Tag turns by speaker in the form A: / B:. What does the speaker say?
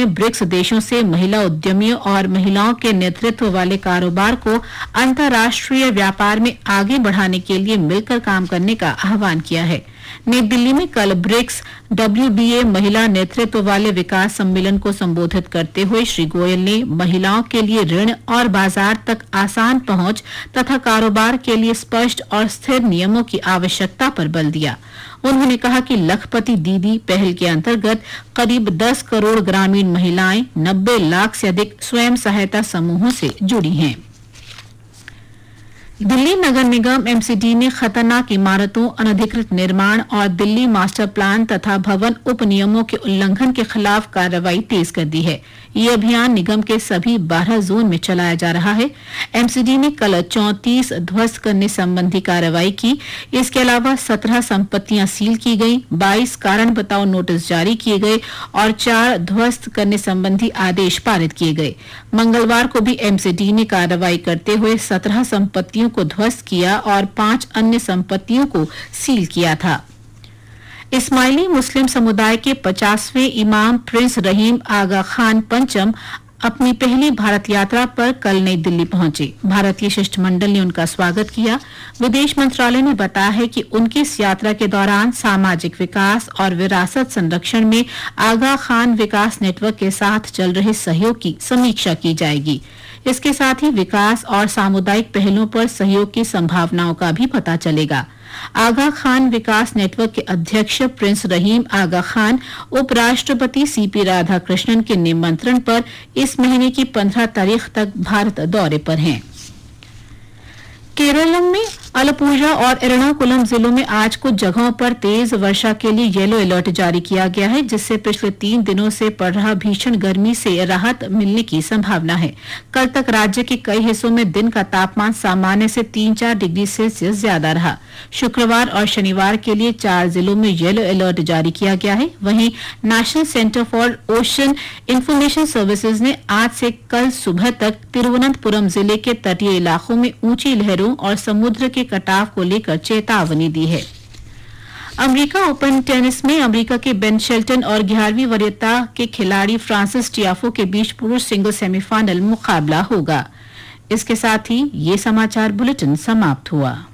A: BRICS देशों से महिला उद्यमियों और महिलाओं के नेतृत्व वाले कारोबार को अंतर्राष्ट्रीय व्यापार में आगे बढ़ाने के लिए मिलकर काम करने का आह्वान किया है। नई दिल्ली में कल ब्रिक्स WBA महिला नेतृत्व वाले विकास सम्मेलन को संबोधित करते हुए श्री गोयल ने महिलाओं के लिए ऋण और बाजार तक आसान पहुंच तथा कारोबार के लिए स्पष्ट और स्थिर नियमों की आवश्यकता पर बल दिया। उन्होंने कहा कि लखपति दीदी पहल के अंतर्गत करीब 10 करोड़ ग्रामीण महिलाएं 90 लाख से अधिक स्वयं सहायता समूहों से जुड़ी हैं। दिल्ली नगर निगम MCD ने खतरनाक इमारतों, अनधिकृत निर्माण और दिल्ली मास्टर प्लान तथा भवन उप नियमों के उल्लंघन के खिलाफ कार्रवाई तेज कर दी है। ये अभियान निगम के सभी 12 जोन में चलाया जा रहा है। MCD ने कल 34 ध्वस्त करने संबंधी कार्रवाई की। इसके अलावा 17 संपत्तियां सील की गई, 22 कारण बताओ नोटिस जारी किए गए और 4 ध्वस्त करने संबंधी आदेश पारित किए गए। मंगलवार को भी MCD ने कार्रवाई करते हुए 17 संपत्तियों को ध्वस्त किया और 5 अन्य संपत्तियों को सील किया था। इस्माइली मुस्लिम समुदाय के 50वें इमाम प्रिंस रहीम आगा खान पंचम अपनी पहली भारत यात्रा पर कल नई दिल्ली पहुंचे। भारतीय शिष्टमंडल ने उनका स्वागत किया। विदेश मंत्रालय ने बताया है कि उनकी इस यात्रा के दौरान सामाजिक विकास और विरासत संरक्षण में आगा खान विकास नेटवर्क के साथ चल रहे सहयोग की समीक्षा की जाएगी। इसके साथ ही विकास और सामुदायिक पहलों पर सहयोग की संभावनाओं का भी पता चलेगा। आगा खान विकास नेटवर्क के अध्यक्ष प्रिंस रहीम आगा खान उपराष्ट्रपति CP राधाकृष्णन के निमंत्रण पर इस महीने की 15 तारीख तक भारत दौरे पर हैं। केरल में अलपुझा और एर्नाकुलम जिलों में आज कुछ जगहों पर तेज वर्षा के लिए येलो अलर्ट जारी किया गया है, जिससे पिछले 3 दिनों से पड़ रहा भीषण गर्मी से राहत मिलने की संभावना है। कल तक राज्य के कई हिस्सों में दिन का तापमान सामान्य से 3-4 डिग्री सेल्सियस ज्यादा रहा। शुक्रवार और शनिवार के लिए 4 जिलों में येलो अलर्ट जारी किया गया है। वहीं national centre for ocean information services ने आज से कल सुबह तक तिरुवनंतपुरम जिले के तटीय इलाकों में ऊंची लहरों और समुद्र के कटाव को लेकर चेतावनी दी है। अमेरिका ओपन टेनिस में अमेरिका के बेन शेल्टन और 11वीं वरीयता के खिलाड़ी फ्रांसिस टियाफो के बीच पुरुष सिंगल सेमीफाइनल मुकाबला होगा। इसके साथ ही ये समाचार बुलेटिन समाप्त हुआ।